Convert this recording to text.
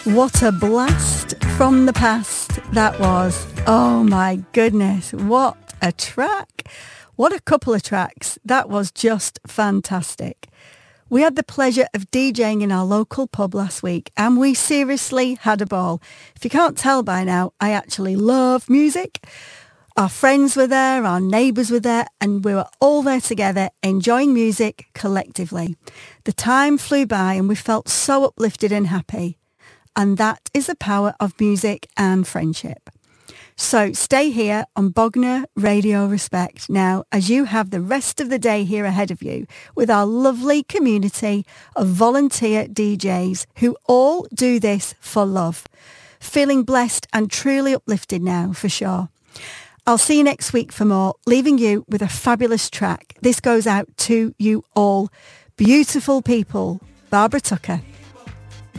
What a blast from the past that was. Oh my goodness, what a track. What a couple of tracks. That was just fantastic. We had the pleasure of DJing in our local pub last week and we seriously had a ball. If you can't tell by now, I actually love music. Our friends were there, our neighbours were there, and we were all there together enjoying music collectively. The time flew by and we felt so uplifted and happy. And that is the power of music and friendship. So stay here on Bognor Radio Respect now as you have the rest of the day here ahead of you with our lovely community of volunteer DJs who all do this for love. Feeling blessed and truly uplifted now for sure. I'll see you next week for more, leaving you with a fabulous track. This goes out to you all. Beautiful people. Barbara Tucker.